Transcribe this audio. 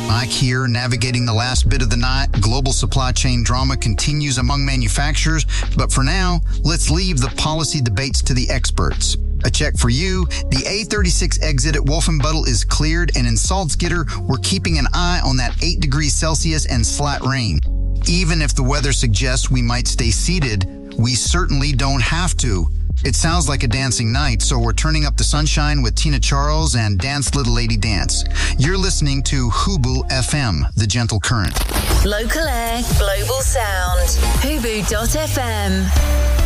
Ike here, navigating the last bit of the night. Global supply chain drama continues among manufacturers, but for now, let's leave the policy debates to the experts. A check for you. The A36 exit at Wolfenbüttel is cleared, and in Salzgitter, we're keeping an eye on that 8 degrees Celsius and slight rain. Even if the weather suggests we might stay seated, we certainly don't have to. It sounds like a dancing night, so we're turning up the sunshine with Tina Charles and Dance Little Lady Dance. You're listening to Hubu FM, the gentle current. Local air, global sound. Hubu.fm.